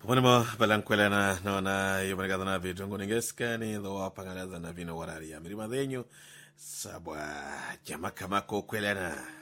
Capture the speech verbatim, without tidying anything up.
Ponemo balankwelana naona yomarigada na vitongo ningeskani do apangalaza na vino warari ya mirima denyo sabwa jamaka mako kwelana.